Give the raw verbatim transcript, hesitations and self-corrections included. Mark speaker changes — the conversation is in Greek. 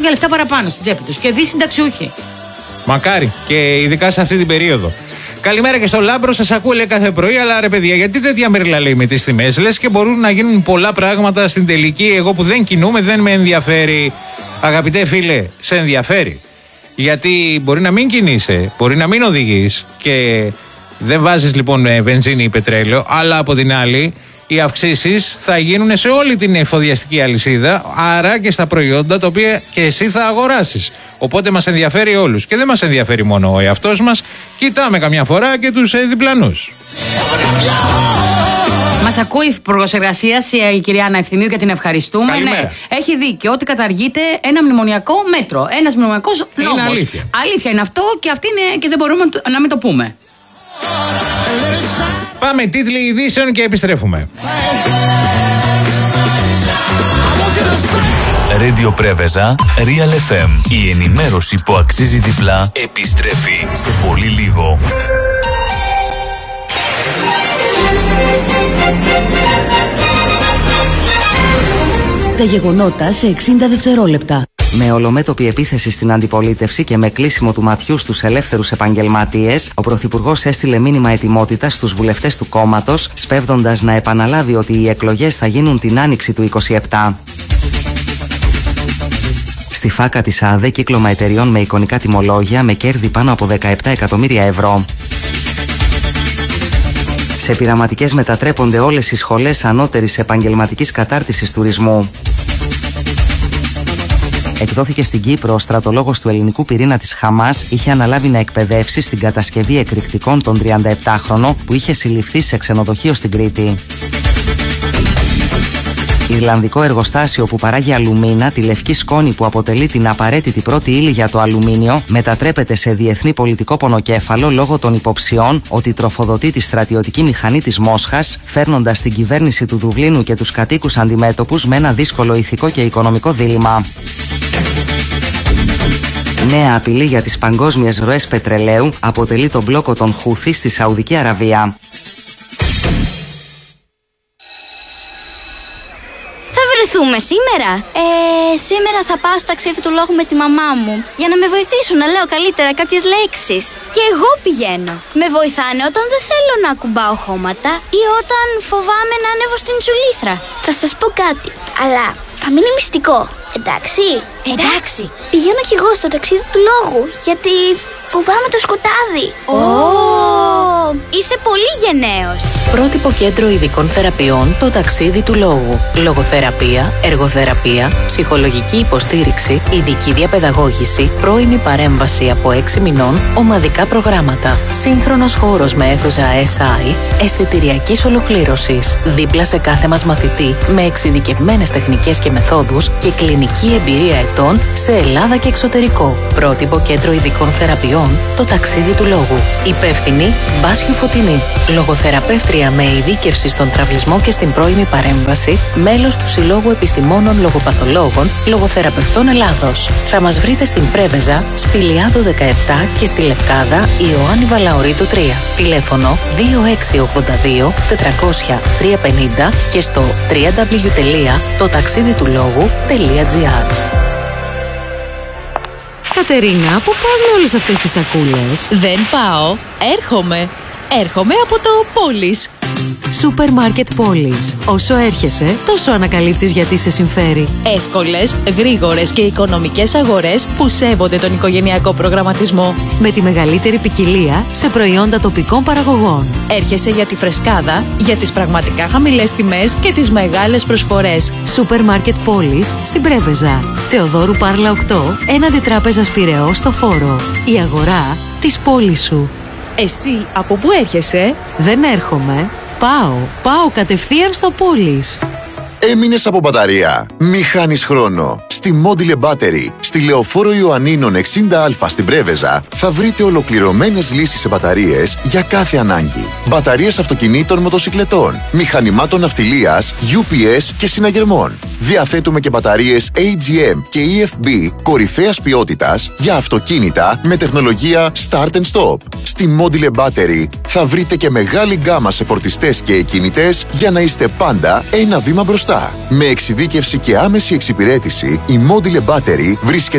Speaker 1: λίγα λεφτά παραπάνω στην τσέπη τους και δει συνταξιούχοι.
Speaker 2: Μακάρι, και ειδικά σε αυτή την περίοδο. Καλημέρα και στο Λάμπρο, σας ακούω λέει κάθε πρωί, αλλά ρε παιδιά, γιατί τέτοια μερλα λέει με τις τιμές? Λες και μπορούν να γίνουν πολλά πράγματα στην τελική. Εγώ που δεν κινούμαι, δεν με ενδιαφέρει. Αγαπητέ φίλε, σε ενδιαφέρει. Γιατί μπορεί να μην κινείσαι, μπορεί να μην οδηγείς και δεν βάζεις λοιπόν βενζίνη ή πετρέλαιο, αλλά από την άλλη οι αυξήσεις θα γίνουν σε όλη την εφοδιαστική αλυσίδα, άρα και στα προϊόντα τα οποία και εσύ θα αγοράσεις. Οπότε μας ενδιαφέρει όλους. Και δεν μας ενδιαφέρει μόνο ο εαυτός μας, κοιτάμε καμιά φορά και τους ε, διπλανούς.
Speaker 1: Μας ακούει η Υπουργός Εργασίας, η κυρία Άννα Ευθυμίου, και την ευχαριστούμε.
Speaker 2: Καλημέρα.
Speaker 1: Ναι, έχει δίκιο ότι καταργείται ένα μνημονιακό μέτρο, ένας μνημονιακός νόμος.
Speaker 2: Είναι αλήθεια.
Speaker 1: Αλήθεια είναι αυτό και αυτή είναι και δεν μπορούμε να μην το πούμε.
Speaker 2: Πάμε, τίτλοι ειδήσεων και επιστρέφουμε.
Speaker 3: Radio Πρέβεζα, Real εφ εμ. Η ενημέρωση που αξίζει διπλά επιστρέφει σε πολύ λίγο.
Speaker 4: Τα γεγονότα σε εξήντα δευτερόλεπτα.
Speaker 5: Με ολομέτωπη επίθεση στην αντιπολίτευση και με κλείσιμο του ματιού στους ελεύθερους επαγγελματίες, ο Πρωθυπουργός έστειλε μήνυμα ετοιμότητας στους βουλευτές του κόμματος, σπέβδοντας να επαναλάβει ότι οι εκλογές θα γίνουν την άνοιξη του είκοσι επτά. Στη φάκα της ΑΔΕ, κύκλωμα εταιριών με εικονικά τιμολόγια με κέρδη πάνω από δεκαεπτά εκατομμύρια ευρώ. Σε πειραματικές μετατρέπονται όλες οι σχολές ανώτερης επαγγελματικής κατάρτισης τουρισμού. Εκδόθηκε στην Κύπρο ο στρατολόγος του ελληνικού πυρήνα της Χαμάς, είχε αναλάβει να εκπαιδεύσει στην κατασκευή εκρηκτικών τον τριανταεπτάχρονο που είχε συλληφθεί σε ξενοδοχείο στην Κρήτη. Ιρλανδικό εργοστάσιο που παράγει αλουμίνα, τη λευκή σκόνη που αποτελεί την απαραίτητη πρώτη ύλη για το αλουμίνιο, μετατρέπεται σε διεθνή πολιτικό πονοκέφαλο λόγω των υποψιών ότι τροφοδοτεί τη στρατιωτική μηχανή της Μόσχας, φέρνοντας την κυβέρνηση του Δουβλίνου και τους κατοίκους αντιμέτωπους με ένα δύσκολο ηθικό και οικονομικό δίλημμα. Νέα απειλή για τις παγκόσμιες ροές πετρελαίου αποτελεί τον μπλόκο των Χούθι στη Σαουδική Αραβία.
Speaker 6: Σήμερα. Ε, σήμερα θα πάω στο ταξίδι του λόγου με τη μαμά μου για να με βοηθήσουν να λέω καλύτερα κάποιες λέξεις. Και εγώ πηγαίνω. Με βοηθάνε όταν δεν θέλω να ακουμπάω χώματα ή όταν φοβάμαι να ανέβω στην τσουλήθρα. Θα σας πω κάτι, αλλά θα μείνει μυστικό. Εντάξει. Εντάξει. Πηγαίνω κι εγώ στο ταξίδι του λόγου γιατί φοβάμαι το σκοτάδι. Ω, oh. Είσαι πολύ γενναίος.
Speaker 7: Πρότυπο κέντρο ειδικών θεραπείων, το ταξίδι του λόγου. Λογοθεραπεία, εργοθεραπεία, ψυχολογική υποστήριξη, ειδική διαπαιδαγώγηση, πρώιμη παρέμβαση από έξι μηνών, ομαδικά προγράμματα. Σύγχρονος χώρος με αίθουσα ες άι, αισθητηριακής ολοκλήρωσης. Δίπλα σε κάθε μας μαθητή, με εξειδικευμένες τεχνικές και μεθόδους και κλινική εμπειρία ετών σε Ελλάδα και εξωτερικό. Πρότυπο κέντρο ειδικών θεραπείων, το ταξίδι του λόγου. Υπεύθυνη Μπάσιου Φωτεινή. Λογοθεραπεύτρια με ειδίκευση στον τραυλισμό και στην πρώιμη παρέμβαση, μέλος του Συλλόγου Επιστημόνων Λογοπαθολόγων Λογοθεραπευτών Ελλάδος. Θα μας βρείτε στην Πρέβεζα, Σπηλιάδο δεκαεπτά και στη Λευκάδα Ιωάννη Βαλαωρίτου τρία. Τηλέφωνο δύο έξι ογδόντα δύο τετρακόσια τριακόσια πενήντα και στο double-u double-u double-u τελεία το ταξίδι του λόγου τελεία τζι άρ.
Speaker 4: Κατερίνα, πού πας με όλες αυτές τις σακούλες?
Speaker 8: Δεν πάω, έρχομαι. Έρχομαι από το Πόλης.
Speaker 4: Σούπερ Μάρκετ Πόλης. Όσο έρχεσαι, τόσο ανακαλύπτεις γιατί σε συμφέρει.
Speaker 8: Εύκολες, γρήγορες και οικονομικές αγορές που σέβονται τον οικογενειακό προγραμματισμό.
Speaker 4: Με τη μεγαλύτερη ποικιλία σε προϊόντα τοπικών παραγωγών.
Speaker 8: Έρχεσαι για τη φρεσκάδα, για τις πραγματικά χαμηλές τιμές και τις μεγάλες προσφορές.
Speaker 4: Σούπερ Μάρκετ Πόλης στην Πρέβεζα. Θεοδόρου Πάρλα οκτώ, έναντι Τράπεζας Πειραιώς στο Φόρο. Η αγορά της πόλης σου.
Speaker 8: Εσύ από πού έρχεσαι?
Speaker 4: Δεν έρχομαι. Πάω. Πάω κατευθείαν στο Πόλης.
Speaker 9: Έμεινες από μπαταρία? Μη χάνεις χρόνο. Στη Module Battery, στη Λεωφόρο Ιωαννίνων εξήντα α στην Πρέβεζα, θα βρείτε ολοκληρωμένες λύσεις σε μπαταρίες για κάθε ανάγκη. Μπαταρίες αυτοκινήτων, μοτοσικλετών, μηχανημάτων ναυτιλίας, γιου πι ες και συναγερμών. Διαθέτουμε και μπαταρίες έι τζι εμ και ι εφ μπι κορυφαίας ποιότητας για αυτοκίνητα με τεχνολογία Start and Stop. Στη Module Battery θα βρείτε και μεγάλη γκάμα σε φορτιστές και εκκινητές για να είστε πάντα ένα βήμα μπροστά. Με εξειδίκευση και άμεση εξυπηρέτηση, η Module Battery βρίσκεται